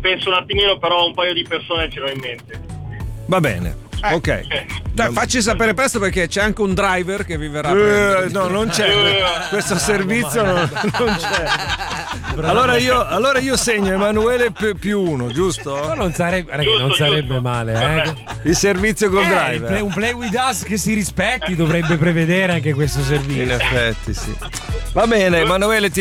penso un attimino, però un paio di persone ce l'ho in mente. Va bene. Ok, dai, facci sapere presto perché c'è anche un driver che vi verrà a prendere. No, non c'è questo servizio, non c'è. Allora io segno Emanuele più uno, giusto? Ma non sarebbe male, Il servizio col driver. Un Play With Us che si rispetti dovrebbe prevedere anche questo servizio. In effetti, sì. Va bene, Emanuele, ti